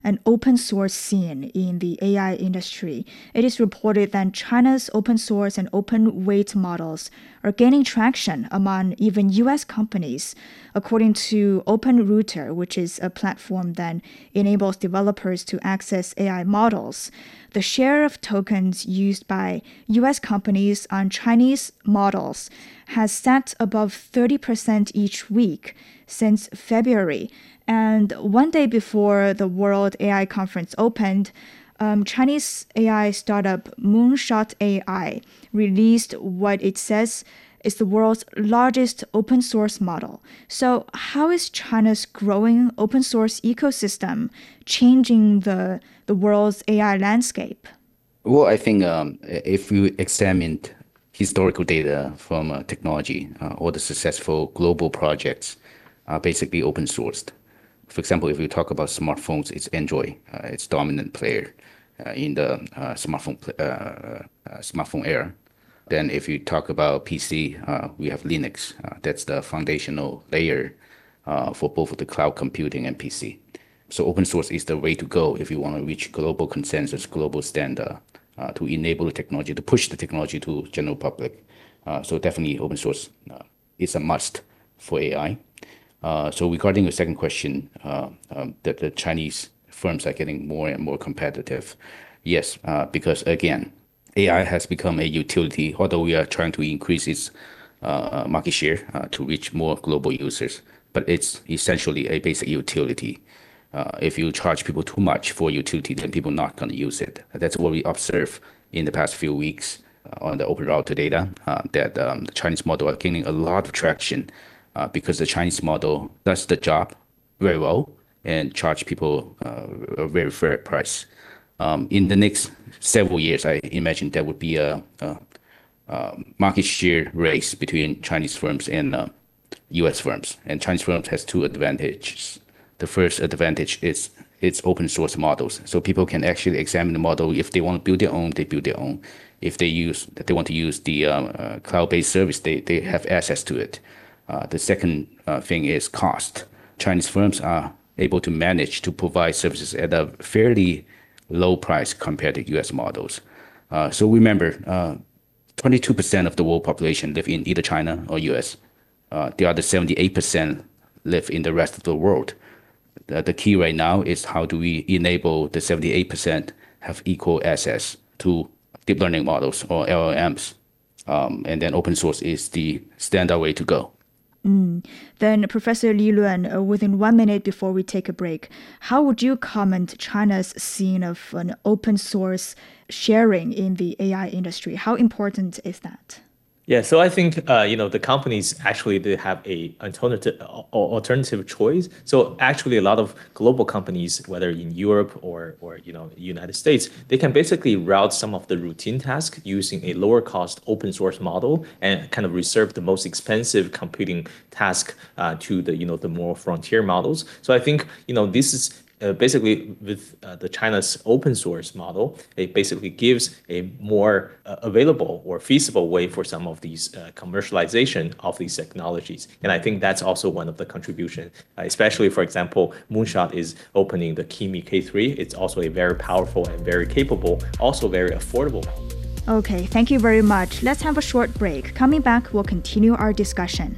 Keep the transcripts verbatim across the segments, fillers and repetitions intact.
an open source scene in the A I industry. It is reported that China's open source and open weight models are gaining traction among even U S companies. According to OpenRouter, which is a platform that enables developers to access A I models, the share of tokens used by U S companies on Chinese models has sat above thirty percent each week since February. And one day before the World A I Conference opened, um, Chinese A I startup Moonshot A I released what it says is the world's largest open source model. So how is China's growing open source ecosystem changing the, the world's A I landscape? Well, I think um, if you examine historical data from uh, technology, uh, all the successful global projects are basically open sourced. For example, if you talk about smartphones, it's Android, uh, it's dominant player uh, in the uh, smartphone uh, uh, smartphone era. Then if you talk about P C, uh, we have Linux. Uh, that's the foundational layer uh, for both the cloud computing and P C. So open source is the way to go if you want to reach global consensus, global standard, uh, to enable the technology, to push the technology to general public. Uh, so definitely open source uh, is a must for A I. Uh, so regarding the second question, uh, um, that the Chinese firms are getting more and more competitive. Yes, uh, because again, A I has become a utility, although we are trying to increase its uh, market share uh, to reach more global users, but it's essentially a basic utility. Uh, if you charge people too much for utility, then people are not going to use it. That's what we observe in the past few weeks uh, on the OpenRouter data, uh, that um, the Chinese model are gaining a lot of traction uh, because the Chinese model does the job very well and charge people uh, a very fair price. Um, in the next several years, I imagine there would be a, a, a market share race between Chinese firms and uh, U S firms. And Chinese firms has two advantages. The first advantage is its open source models. So people can actually examine the model. If they want to build their own, they build their own. If they use, they want to use the uh, uh, cloud-based service, they, they have access to it. Uh, the second uh, thing is cost. Chinese firms are able to manage to provide services at a fairly low price compared to U S models. Uh, so remember, uh, twenty-two percent of the world population live in either China or U S. Uh, the other seventy-eight percent live in the rest of the world. The, the key right now is how do we enable the seventy-eight percent have equal access to deep learning models or L L Ms. Um, and then open source is the standard way to go. Mm. Then, Professor Li Luan, uh, within one minute before we take a break, how would you comment China's scene of an open source sharing in the A I industry? How important is that? Yeah, so I think uh, you know the companies actually they have a alternative alternative choice. So actually, a lot of global companies, whether in Europe or or you know United States, they can basically route some of the routine tasks using a lower cost open source model and kind of reserve the most expensive computing task uh, to the you know the more frontier models. So I think you know this is. Uh, basically, with uh, the China's open source model, it basically gives a more uh, available or feasible way for some of these uh, commercialization of these technologies. And I think that's also one of the contributions, uh, especially, for example, Moonshot is opening the Kimi K three. It's also a very powerful and very capable, also very affordable. Okay, thank you very much. Let's have a short break. Coming back, we'll continue our discussion.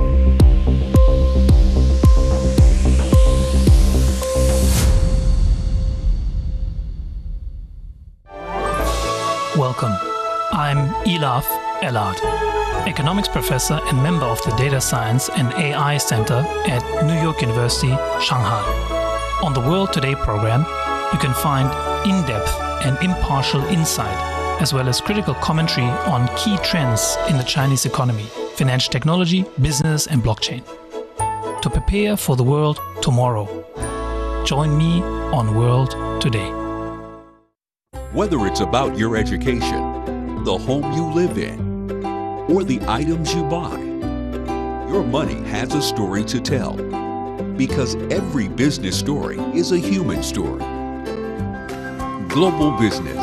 Welcome. I'm Elaf Elad, economics professor and member of the Data Science and A I Center at New York University, Shanghai. On the World Today program, you can find in-depth and impartial insight, as well as critical commentary on key trends in the Chinese economy, financial technology, business, and blockchain. To prepare for the world tomorrow, join me on World Today. Whether it's about your education, the home you live in, or the items you buy, your money has a story to tell. Because every business story is a human story. Global Business.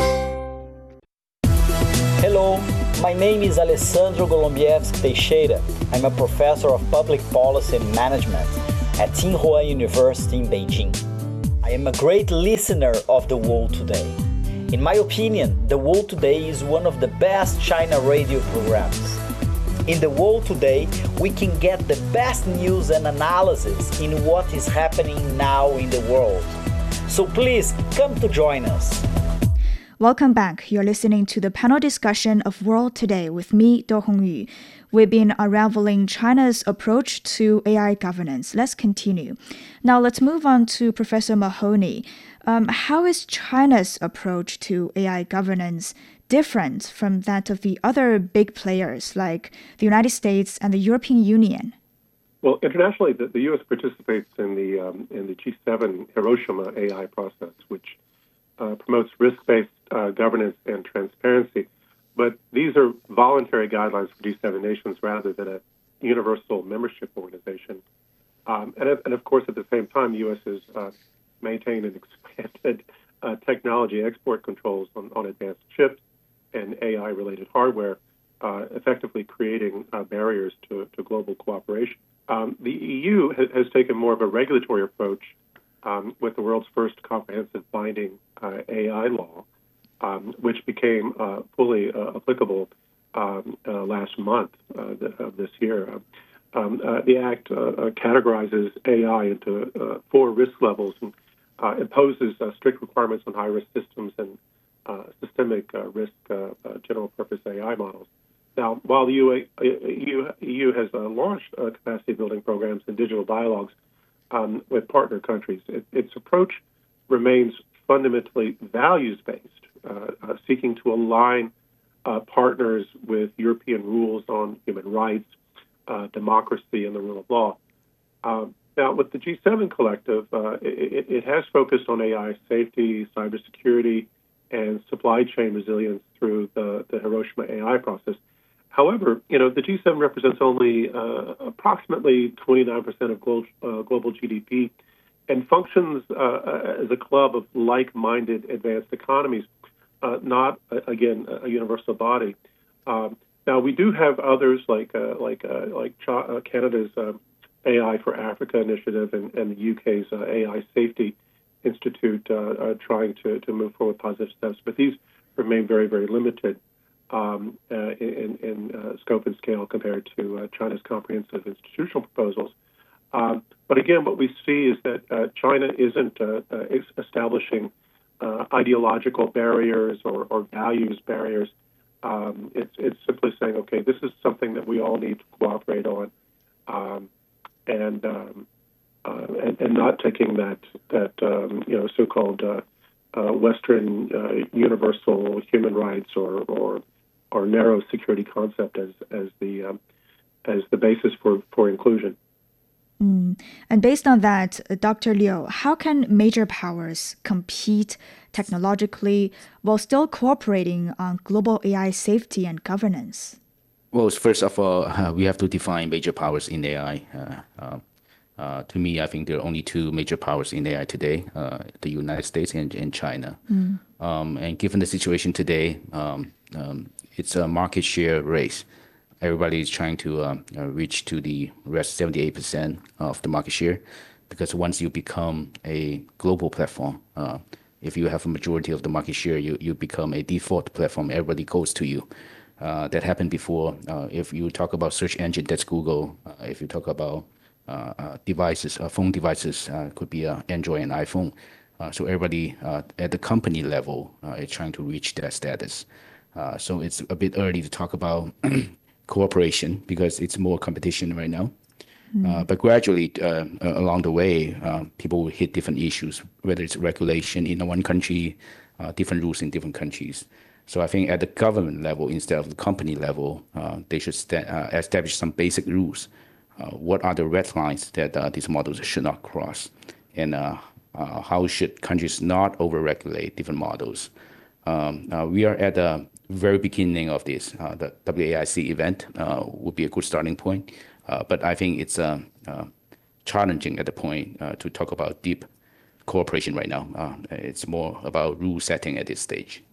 Hello, my name is Alessandro Golombieski Teixeira. I'm a professor of public policy and management at Tsinghua University in Beijing. I am a great listener of The World Today. In my opinion, The World Today is one of the best China radio programs. In The World Today, we can get the best news and analysis in what is happening now in the world. So please come to join us. Welcome back. You're listening to the panel discussion of World Today with me, Do Hongyu. We've been unraveling China's approach to A I governance. Let's continue. Now let's move on to Professor Mahoney. Um, how is China's approach to A I governance different from that of the other big players like the United States and the European Union? Well, internationally, the, the U S participates in the um, in the G seven Hiroshima A I process, which uh, promotes risk-based uh, governance and transparency. But these are voluntary guidelines for G seven nations rather than a universal membership organization. Um, and, and of course, at the same time, the U S has uh, maintained and expanded uh, technology export controls on, on advanced chips and A I-related hardware, uh, effectively creating uh, barriers to, to global cooperation. Um, the E U has, has taken more of a regulatory approach um, with the world's first comprehensive binding uh, A I law, um, which became uh, fully uh, applicable um, uh, last month uh, the, of this year. Um, uh, the Act uh, uh, categorizes A I into uh, four risk levels and uh, imposes uh, strict requirements on high-risk systems and uh, systemic uh, risk uh, uh, general-purpose A I models. Now, while the E U, E U has uh, launched uh, capacity-building programs and digital dialogues um, with partner countries, it, its approach remains fundamentally values-based, uh, uh, seeking to align uh, partners with European rules on human rights, uh, democracy, and the rule of law. Um, now, with the G seven collective, uh, it, it has focused on A I safety, cybersecurity, and supply chain resilience through the, the Hiroshima A I process. However, you know, the G seven represents only uh, approximately twenty-nine percent of global, uh, global G D P and functions uh, as a club of like-minded advanced economies, uh, not, uh, again, a universal body. Um, now, we do have others like uh, like uh, like Ch- uh, Canada's uh, A I for Africa initiative and, and the U K's uh, A I Safety Institute uh, uh, trying to, to move forward positive steps, but these remain very, very limited um, uh, in, in uh, scope and scale compared to uh, China's comprehensive institutional proposals. Um, but again, what we see is that uh, China isn't uh, uh, establishing uh, ideological barriers or, or values barriers. Um, it's, it's simply saying, okay, this is something that we all need to cooperate on, um, and um, Uh, and, and not taking that that um, you know so-called uh, uh, Western uh, universal human rights or, or or narrow security concept as as the um, as the basis for for inclusion. Mm. And based on that, Doctor Liu, how can major powers compete technologically while still cooperating on global A I safety and governance? Well, first of all, uh, we have to define major powers in A I. Uh, uh, Uh, to me, I think there are only two major powers in A I today, uh, the United States and, and China. Mm. Um, and given the situation today, um, um, it's a market share race. Everybody is trying to um, uh, reach to the rest seventy-eight percent of the market share, because once you become a global platform, uh, if you have a majority of the market share, you, you become a default platform. Everybody goes to you. Uh, that happened before. Uh, if you talk about search engine, that's Google. Uh, if you talk about Uh, uh, devices, uh, phone devices, uh, could be uh, Android and iPhone. Uh, so everybody uh, at the company level uh, is trying to reach that status. Uh, so it's a bit early to talk about cooperation because it's more competition right now. Mm. Uh, but gradually, uh, uh, along the way, uh, people will hit different issues, whether it's regulation in one country, uh, different rules in different countries. So I think at the government level, instead of the company level, uh, they should sta- uh, establish some basic rules. Uh, what are the red lines that uh, these models should not cross? And uh, uh, how should countries not over-regulate different models? Um, uh, we are at the very beginning of this. Uh, the W A I C event uh, would be a good starting point. Uh, but I think it's uh, uh, challenging at the point uh, to talk about deep cooperation right now. Uh, it's more about rule setting at this stage.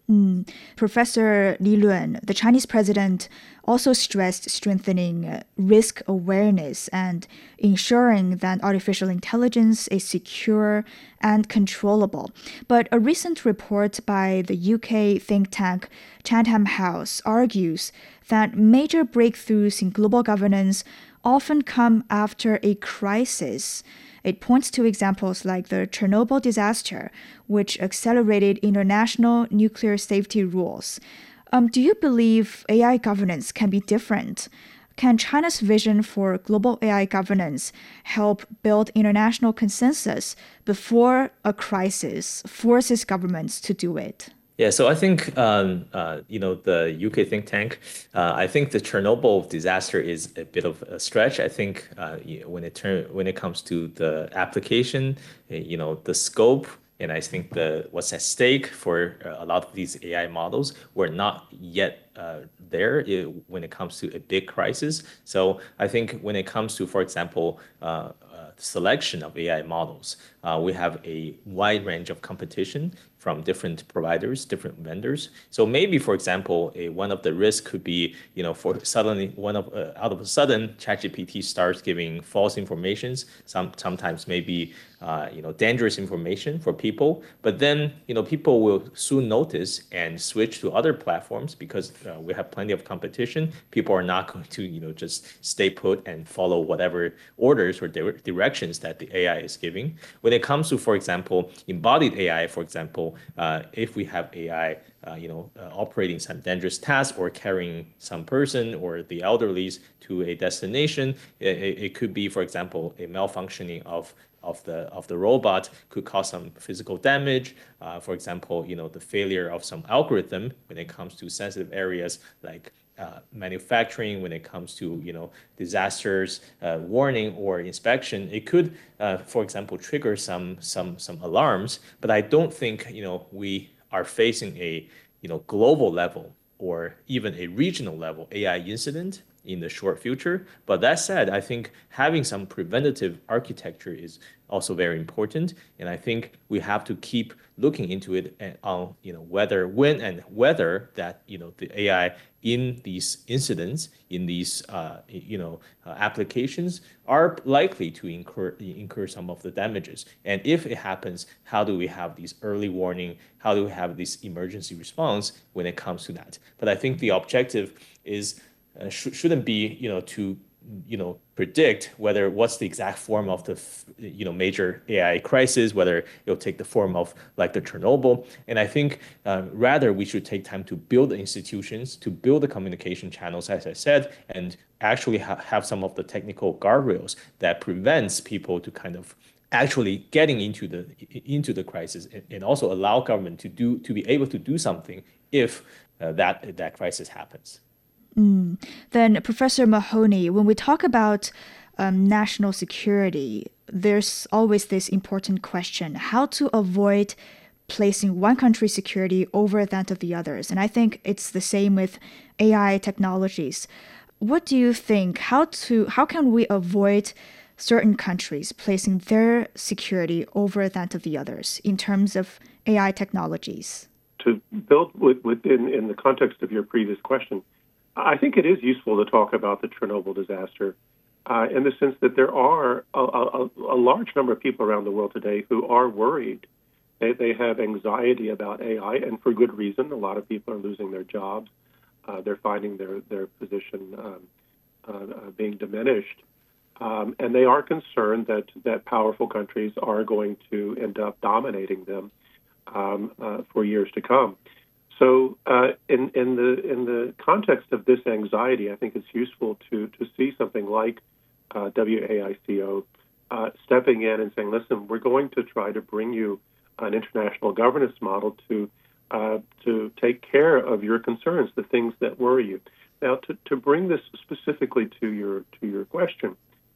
Mm. Professor Li Luan, the Chinese president, also stressed strengthening uh, risk awareness and ensuring that artificial intelligence is secure and controllable. But a recent report by the U K think tank Chatham House argues that major breakthroughs in global governance often come after a crisis. It points to examples like the Chernobyl disaster, which accelerated international nuclear safety rules. Um, do you believe A I governance can be different? Can China's vision for global A I governance help build international consensus before a crisis forces governments to do it? Yeah, so I think um, uh, you know the U K think tank. Uh, I think the Chernobyl disaster is a bit of a stretch. I think uh, you know, when it turn when it comes to the application, you know, the scope, and I think the what's at stake for a lot of these A I models, we're not yet uh, there it, when it comes to a big crisis. So I think when it comes to, for example, uh, selection of A I models, uh, we have a wide range of competition from different providers, different vendors. So maybe, for example, a, one of the risks could be, you know, for suddenly one of uh, out of a sudden, ChatGPT starts giving false informations. Some sometimes maybe uh, you know dangerous information for people. But then you know people will soon notice and switch to other platforms because uh, we have plenty of competition. People are not going to you know just stay put and follow whatever orders or dire- directions that the A I is giving. When it comes to, for example, embodied A I, for example, uh, if we have A I, uh, you know, uh, operating some dangerous task or carrying some person or the elderlies to a destination, it, it could be, for example, a malfunctioning of of the of the robot could cause some physical damage. Uh, for example, you know, the failure of some algorithm when it comes to sensitive areas like uh, manufacturing, when it comes to you know disasters uh, warning or inspection, it could, uh, for example, trigger some some some alarms. But I don't think you know we are facing a you know global level or even a regional level A I incident in the short future. But that said, I think having some preventative architecture is also very important. And I think we have to keep looking into it and on, you know, whether, when and whether that, you know, the A I in these incidents, in these, uh, you know, uh, applications are likely to incur, incur some of the damages. And if it happens, how do we have these early warning? How do we have this emergency response when it comes to that? But I think the objective is Uh, sh- shouldn't be, you know, to, you know, predict whether what's the exact form of the, you know, major A I crisis, whether it'll take the form of like the Chernobyl. And I think uh, rather we should take time to build the institutions, to build the communication channels, as I said, and actually ha- have some of the technical guardrails that prevents people to kind of actually getting into the into the crisis, and, and also allow government to do to be able to do something if uh, that that crisis happens. Mm. Then, Professor Mahoney, when we talk about um, national security, there's always this important question: how to avoid placing one country's security over that of the others. And I think it's the same with A I technologies. What do you think? How to how can we avoid certain countries placing their security over that of the others in terms of A I technologies? To build with, within in the context of your previous question, I think it is useful to talk about the Chernobyl disaster uh, in the sense that there are a, a, a large number of people around the world today who are worried. They, they have anxiety about A I, and for good reason. A lot of people are losing their jobs. Uh, they're finding their, their position um, uh, being diminished. Um, and they are concerned that, that powerful countries are going to end up dominating them um, uh, for years to come. So, uh, in, in the in the context of this anxiety, I think it's useful to to see something like uh, W A I C O uh, stepping in and saying, "Listen, we're going to try to bring you an international governance model to uh, to take care of your concerns, the things that worry you." Now, to, to bring this specifically to your to your question,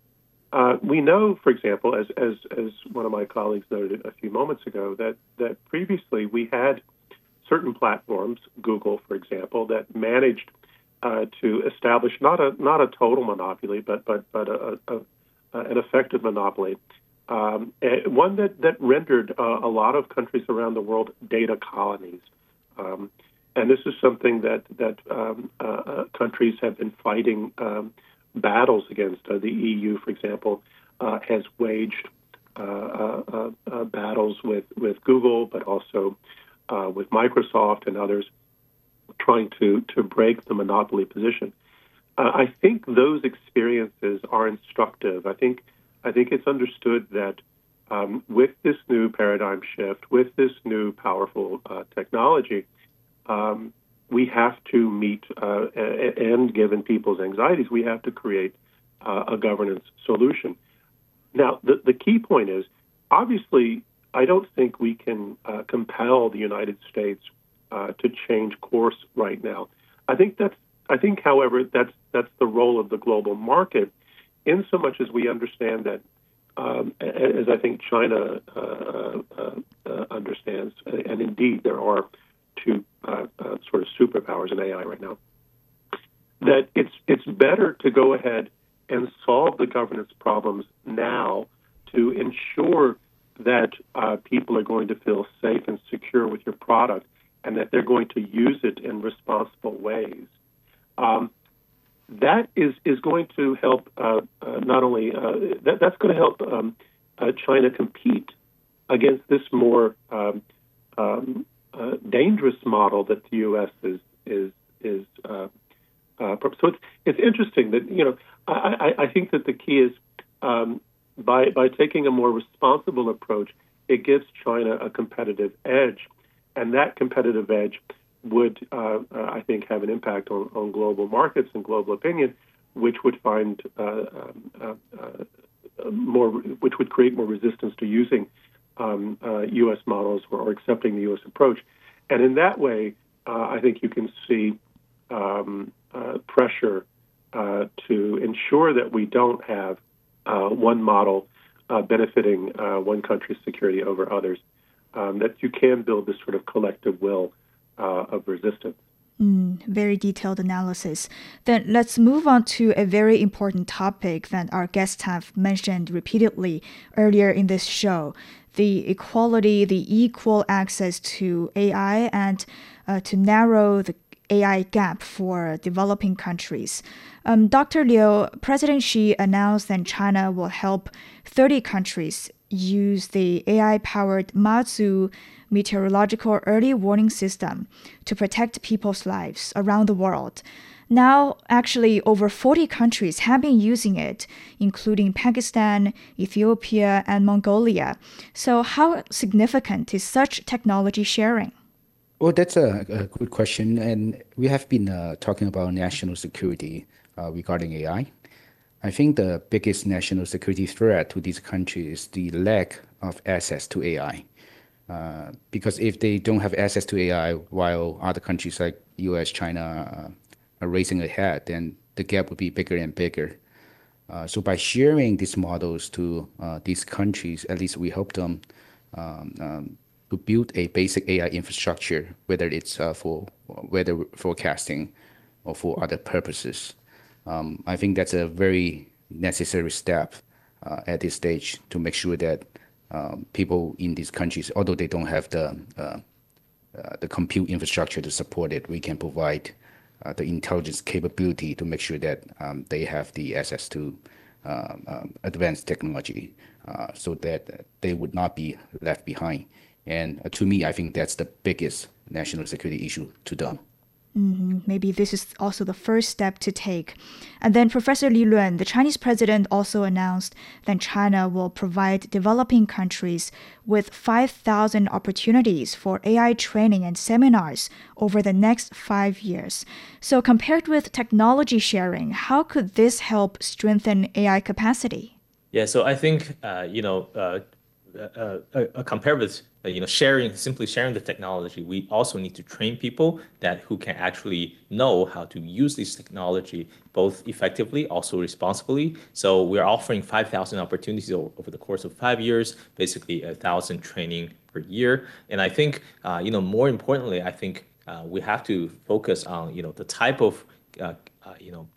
uh, we know, for example, as as as one of my colleagues noted a few moments ago, that that previously we had certain platforms, Google, for example, that managed uh, to establish not a not a total monopoly, but but but a, a, a, an effective monopoly, um, one that that rendered uh, a lot of countries around the world data colonies. Um, and this is something that that um, uh, countries have been fighting um, battles against. Uh, the E U, for example, uh, has waged uh, uh, uh, battles with, with Google, but also uh, with Microsoft and others, trying to to break the monopoly position. Uh, I think those experiences are instructive. I think I think it's understood that um, with this new paradigm shift, with this new powerful uh, technology, um, we have to meet uh, and given people's anxieties, we have to create uh, a governance solution. Now, the, the key point is, obviously, I don't think we can uh, compel the United States uh, to change course right now. I think that's I think, however, that's that's the role of the global market, in so much as we understand that, um, as I think China uh, uh, uh, understands, and indeed there are two uh, uh, sort of superpowers in A I right now, that it's it's better to go ahead and solve the governance problems now to ensure that uh, people are going to feel safe and secure with your product and that they're going to use it in responsible ways. Um, that is, is going to help uh, uh, not only, uh, that, that's going to help um, uh, China compete against this more um, um, uh, dangerous model that the U S is, is, is uh, uh, so it's, it's interesting that, you know, I, I, I think that the key is um, by, by taking a more responsible approach, it gives China a competitive edge, and that competitive edge would, uh, uh, I think, have an impact on, on global markets and global opinion, which would find uh, um, uh, uh, more, which would create more resistance to using um, uh, U S models or, or accepting the U S approach. And in that way, uh, I think you can see um, uh, pressure uh, to ensure that we don't have uh, one model uh, benefiting uh, one country's security over others, um, that you can build this sort of collective will Uh, of resistance. Mm, very detailed analysis. Then let's move on to a very important topic that our guests have mentioned repeatedly earlier in this show: the equality, the equal access to A I, and uh, to narrow the A I gap for developing countries. Um, Doctor Liu, President Xi announced that China will help thirty countries use the A I-powered Mazu meteorological early warning system to protect people's lives around the world. Now, actually, over forty countries have been using it, including Pakistan, Ethiopia, and Mongolia. So how significant is such technology sharing? Well, that's a, a good question. And we have been uh, talking about national security uh, regarding A I. I think the biggest national security threat to these countries is the lack of access to A I. Uh, because if they don't have access to A I while other countries like U S, China uh, are racing ahead, then the gap would be bigger and bigger. Uh, so by sharing these models to uh, these countries, at least we help them um, um, to build a basic A I infrastructure, whether it's uh, for weather forecasting or for other purposes. Um, I think that's a very necessary step uh, at this stage to make sure that um, people in these countries, although they don't have the uh, uh, the compute infrastructure to support it, we can provide uh, the intelligence capability to make sure that um, they have the access to um, um, advanced technology, uh, so that they would not be left behind. And uh, to me, I think that's the biggest national security issue to them. Mm-hmm. Maybe this is also the first step to take. And then Professor Li Luan, the Chinese president, also announced that China will provide developing countries with five thousand opportunities for A I training and seminars over the next five years. So compared with technology sharing, how could this help strengthen A I capacity? Yeah, so I think, uh, you know, uh, uh, uh, compared with, uh, you know, sharing, simply sharing the technology, we also need to train people that who can actually know how to use this technology both effectively, also responsibly. So we're offering five thousand opportunities over, over the course of five years, basically a thousand training per year. And I think, uh, you know, more importantly, I think uh, we have to focus on, you know, the type of, uh, uh, you know, uh,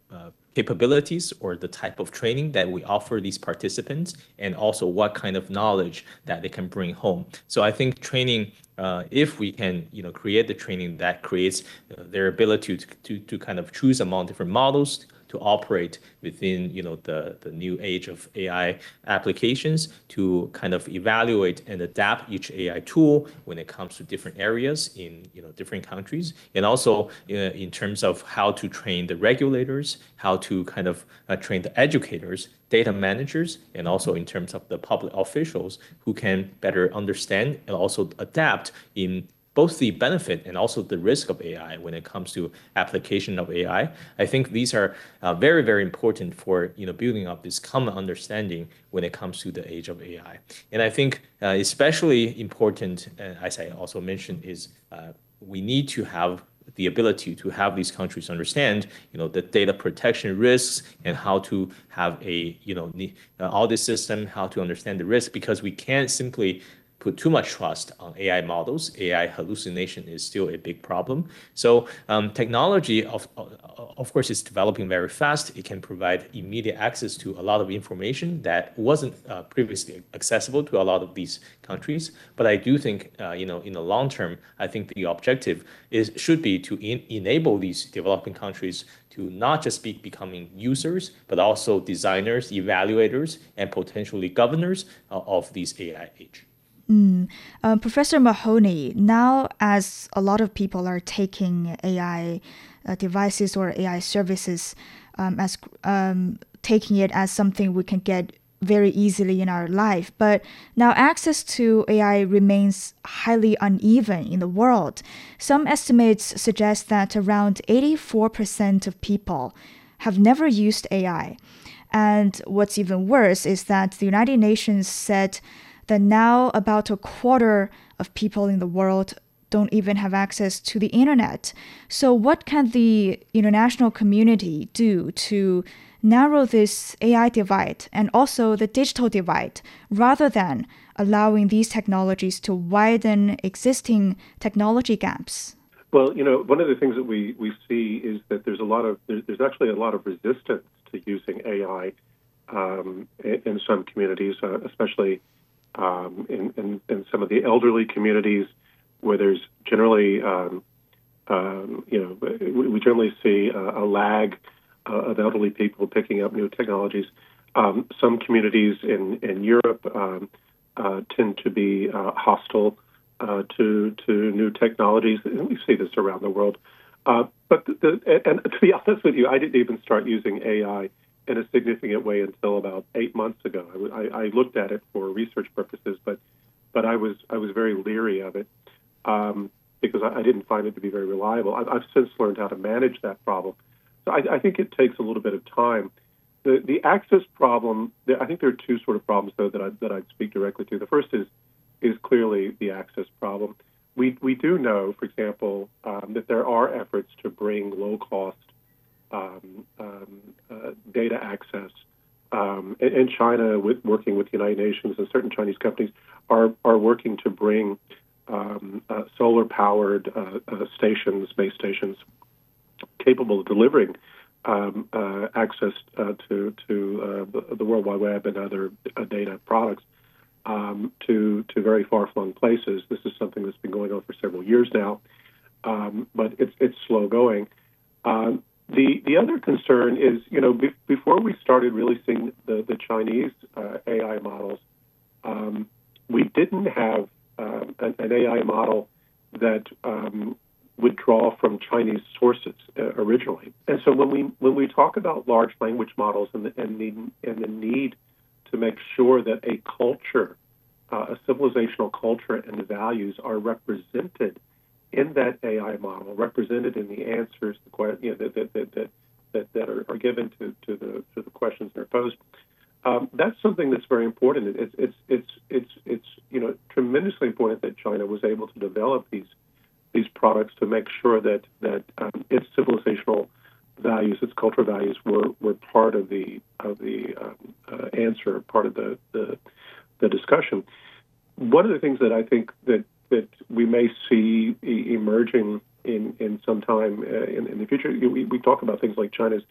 capabilities or the type of training that we offer these participants, and also what kind of knowledge that they can bring home. So I think training, uh, if we can, you know, create the training that creates uh, their ability to, to, to kind of choose among different models to operate within, you know, the, the new age of A I applications, to kind of evaluate and adapt each A I tool when it comes to different areas in, you know, different countries, and also uh, in terms of how to train the regulators, how to kind of uh, train the educators, data managers, and also in terms of the public officials who can better understand and also adapt in both the benefit and also the risk of A I when it comes to application of A I. I think these are uh, very, very important for, you know, building up this common understanding when it comes to the age of A I. And I think uh, especially important, uh, as I also mentioned, is uh, we need to have the ability to have these countries understand, you know, the data protection risks and how to have a, you know, uh, audit system, how to understand the risk, because we can't simply put too much trust on A I models. A I hallucination is still a big problem. So um, technology, of, of course, is developing very fast. It can provide immediate access to a lot of information that wasn't uh, previously accessible to a lot of these countries. But I do think, uh, you know, in the long term, I think the objective is should be to in, enable these developing countries to not just be becoming users, but also designers, evaluators, and potentially governors uh, of this A I age. Mm. Uh, Professor Mahoney, now as a lot of people are taking A I uh, devices or A I services um, as um, taking it as something we can get very easily in our life, but now access to A I remains highly uneven in the world. Some estimates suggest that around eighty-four percent of people have never used A I. And what's even worse is that the United Nations said that now about a quarter of people in the world don't even have access to the internet. So what can the international community do to narrow this A I divide and also the digital divide, rather than allowing these technologies to widen existing technology gaps? Well, you know, one of the things that we, we see is that there's a lot of there's, there's actually a lot of resistance to using A I um, in, in some communities, uh, especially Um, in, in, in some of the elderly communities, where there's generally, um, um, you know, we, we generally see a, a lag uh, of elderly people picking up new technologies. Um, some communities in, in Europe um, uh, tend to be uh, hostile uh, to to new technologies, and we see this around the world. Uh, but the, the, and to be honest with you, I didn't even start using A I in a significant way until about eight months ago. I, I looked at it for research purposes, but but I was I was very leery of it um, because I, I didn't find it to be very reliable. I've, I've since learned how to manage that problem. So I, I think it takes a little bit of time. The the access problem, I think there are two sort of problems though that I that I'd speak directly to. The first is is clearly the access problem. We we do know, for example, um, that there are efforts to bring low cost Um, um, uh, data access. Um, and, and China, with working with the United Nations and certain Chinese companies, are are working to bring um, uh, solar-powered uh, uh, stations, base stations, capable of delivering um, uh, access uh, to to uh, the, the World Wide Web and other uh, data products um, to to very far-flung places. This is something that's been going on for several years now, um, but it's it's slow going. Um, The the other concern is, you know, be, before we started really seeing the, the Chinese uh, A I models, um, we didn't have uh, an, an A I model that um, would draw from Chinese sources uh, originally. And so when we when we talk about large language models and the, and the, and the need to make sure that a culture, uh, a civilizational culture and the values are represented in that A I model, represented in the answers, the you know, that that that that, that are, are given to, to the to the questions that are posed. Um, that's something that's very important. It's it's it's it's it's you know tremendously important that China was able to develop these these products to make sure that that um, its civilizational values, its cultural values, were, were part of the of the um, uh, answer, part of the, the the discussion. One of the things that I think that that we may see e- emerging in, in some time uh, in, in the future. We, we talk about things like China's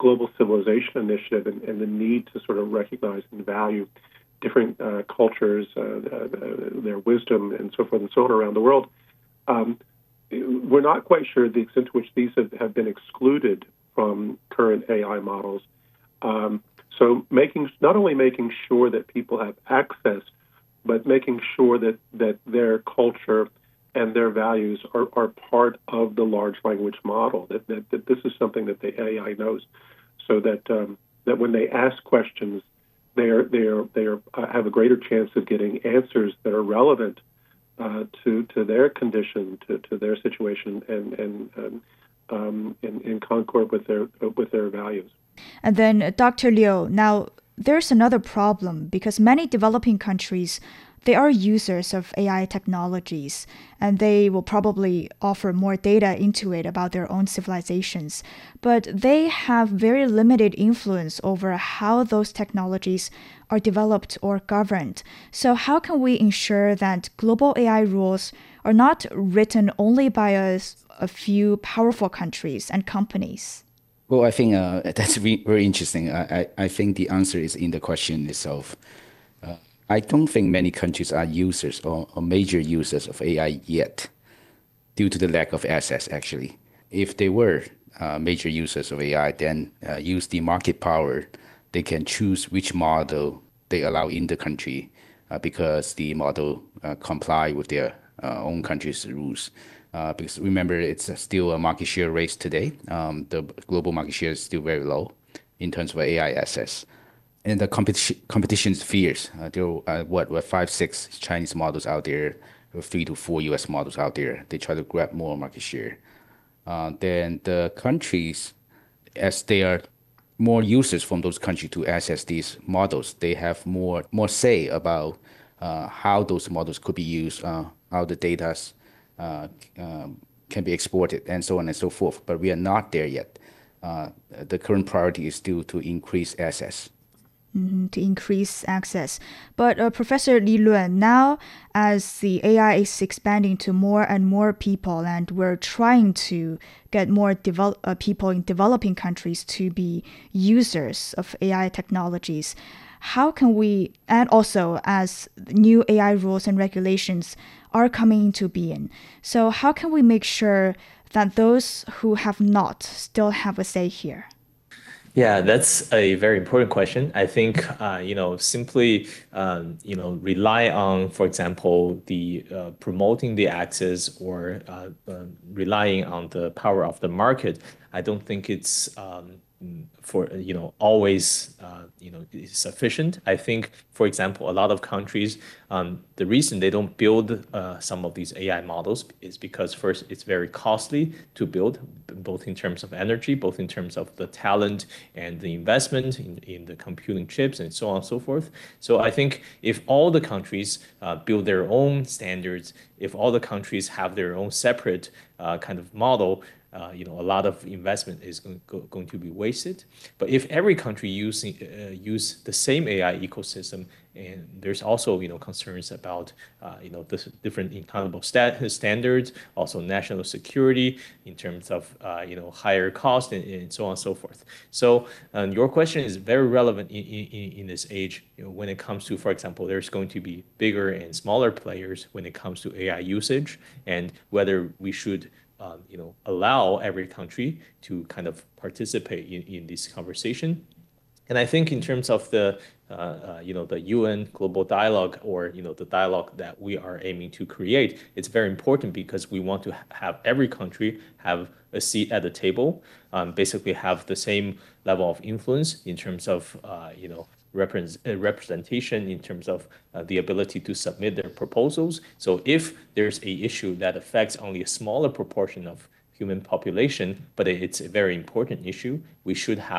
global civilization initiative and, and the need to sort of recognize and value different uh, cultures, uh, uh, their wisdom, and so forth and so on around the world. Um, we're not quite sure the extent to which these have, have been excluded from current A I models. Um, so making not only making sure that people have access, but making sure that, that their culture and their values are, are part of the large language model, that, that, that this is something that the A I knows, so that um, that when they ask questions, they are they are they are uh, have a greater chance of getting answers that are relevant uh, to to their condition, to, to their situation, and and um, um, in, in concord with their with their values. And then, uh, Doctor Liu, now there's another problem because many developing countries, they are users of A I technologies, and they will probably offer more data into it about their own civilizations. But they have very limited influence over how those technologies are developed or governed. So how can we ensure that global A I rules are not written only by a, a few powerful countries and companies? Well, I think uh, that's re- very interesting. I, I, I think the answer is in the question itself. Uh, I don't think many countries are users or, or major users of A I yet, due to the lack of access, actually. If they were uh, major users of A I, then uh, use the market power, they can choose which model they allow in the country uh, because the model uh, comply with their uh, own country's rules. Uh, because remember, it's uh, still a market share race today. Um, the global market share is still very low in terms of A I access. And the competition competition is fierce. Uh, there are uh, what, what five, six Chinese models out there, or three to four U S models out there. They try to grab more market share. Uh, then the countries, as they are more users from those countries to access these models, they have more more say about uh, how those models could be used, uh, how the data uh, um, can be exported, and so on and so forth. But we are not there yet. Uh, the current priority is still to increase access. Mm-hmm, to increase access. But uh, Professor Li Luan, now as the A I is expanding to more and more people, and we're trying to get more develop, uh, people in developing countries to be users of A I technologies, how can we, and also as new A I rules and regulations are coming into being, so how can we make sure that those who have not still have a say here? Yeah, that's a very important question. I think, uh, you know, simply, um, you know, rely on, for example, the uh, promoting the access or uh, uh, relying on the power of the market. I don't think it's um, for, you know, always, uh, you know, sufficient. I think, for example, a lot of countries, um, the reason they don't build uh, some of these A I models is because first, it's very costly to build, both in terms of energy, both in terms of the talent and the investment in, in the computing chips and so on and so forth. So I think if all the countries uh, build their own standards, if all the countries have their own separate uh, kind of model, Uh, you know, a lot of investment is going, go, going to be wasted. But if every country using uh, use the same A I ecosystem, and there's also, you know, concerns about, uh, you know, the different incompatible stat standards, also national security in terms of, uh, you know, higher cost and, and so on and so forth. So um, your question is very relevant in, in, in this age, you know, when it comes to, for example, there's going to be bigger and smaller players when it comes to A I usage, and whether we should Um, you know, allow every country to kind of participate in, in this conversation. And I think in terms of the, uh, uh, you know, the U N global dialogue, or, you know, the dialogue that we are aiming to create, it's very important because we want to have every country have a seat at the table, um, basically have the same level of influence in terms of, uh, you know, representation in terms of uh, the ability to submit their proposals. So if there's a issue that affects only a smaller proportion of human population, but it's a very important issue, we should have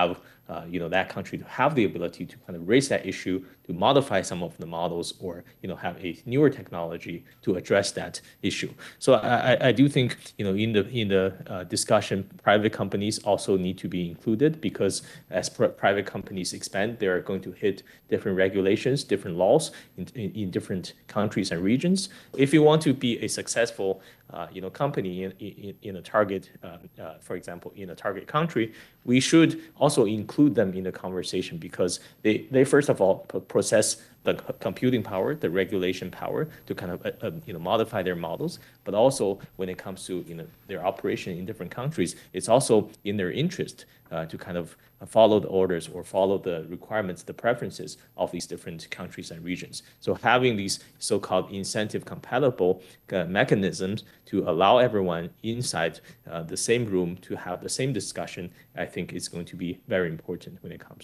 uh, you know, that country to have the ability to kind of raise that issue, to modify some of the models, or, you know, have a newer technology to address that issue. So I, I, I do think, you know, in the in the uh, discussion, private companies also need to be included, because as pr private companies expand, they're going to hit different regulations, different laws in, in, in different countries and regions. If you want to be a successful Uh, you know, company in, in, in a target, uh, uh, for example, in a target country, we should also include them in the conversation, because they, they first of all possess the computing power, the regulation power to kind of uh, uh, you know, modify their models. But also when it comes to, you know, their operation in different countries, it's also in their interest uh, to kind of follow the orders or follow the requirements, the preferences of these different countries and regions. So having these so-called incentive compatible uh, mechanisms to allow everyone inside uh, the same room to have the same discussion, I think is going to be very important when it comes